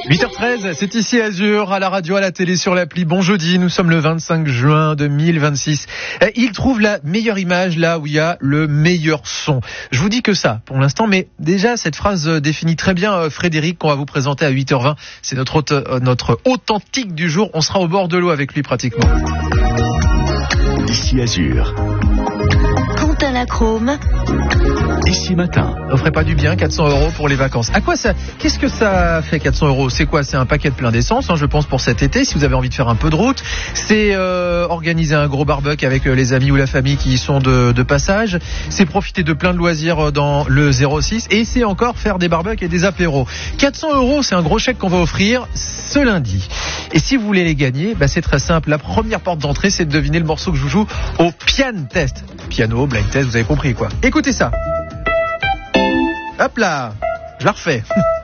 8h13, c'est ici Azur, à la radio, à la télé, sur l'appli. Bon jeudi, nous sommes le 25 juin 2026. Il trouve la meilleure image là où il y a le meilleur son. Je vous dis que ça pour l'instant, mais déjà cette phrase définit très bien Frédéric qu'on va vous présenter à 8h20. C'est notre authentique du jour. On sera au bord de l'eau avec lui pratiquement. Ici Azur. Quentin Lachrome. Ici Matin. Ça ferait pas du bien 400 € pour les vacances. À quoi ça? Qu'est-ce que ça fait 400 €? C'est quoi? C'est un paquet de plein d'essence, je pense, pour cet été, si vous avez envie de faire un peu de route. C'est organiser un gros barbecue avec les amis ou la famille qui y sont de passage. C'est profiter de plein de loisirs dans le 06. Et c'est encore faire des barbecues et des apéros. 400 €, c'est un gros chèque qu'on va offrir ce lundi. Et si vous voulez les gagner, c'est très simple. La première porte d'entrée, c'est de deviner le morceau que je vous joue au Piano Test. Piano, blind test, vous avez compris quoi. Écoutez ça. Hop là, je la refais.